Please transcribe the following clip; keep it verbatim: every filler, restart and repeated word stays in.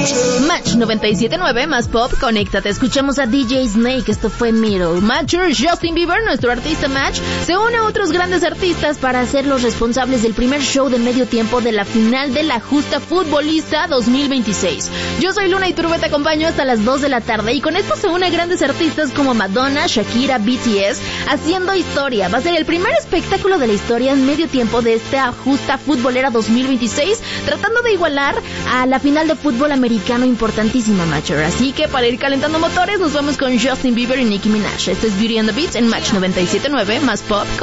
Match noventa y siete punto nueve más pop, conéctate. Escuchamos a D J Snake, esto fue Middle. Matcher, Justin Bieber, nuestro artista Match, se une a otros grandes artistas para ser los responsables del primer show de medio tiempo de la final de la Justa Futbolista dos mil veintiséis. Yo soy Luna y Turbe, te acompaño hasta las dos de la tarde y con esto se une a grandes artistas como Madonna, Shakira, B T S, haciendo historia. Va a ser el primer espectáculo de la historia en medio tiempo de esta Justa Futbolera dos mil veintiséis, tratando de igualar a la final de fútbol americano importantísima, Matcher. Así que para ir calentando motores, nos vamos con Justin Bieber y Nicki Minaj. Esto es Beauty and the Beats en Match noventa y siete punto nueve más pop.